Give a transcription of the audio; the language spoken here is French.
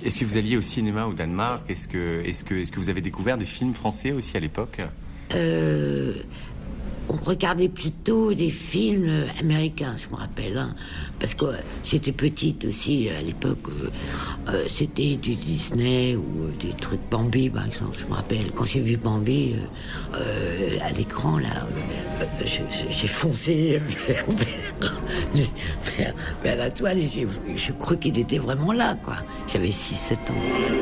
Et si vous alliez au cinéma au Danemark, est-ce que vous avez découvert des films français aussi à l'époque? On regardait plutôt des films américains, je me rappelle, hein, parce que j'étais petite aussi à l'époque. C'était du Disney ou des trucs Bambi, par exemple. Je me rappelle quand j'ai vu Bambi à l'écran là, j'ai foncé vers la toile et je crois qu'il était vraiment là, quoi. J'avais 6-7 ans.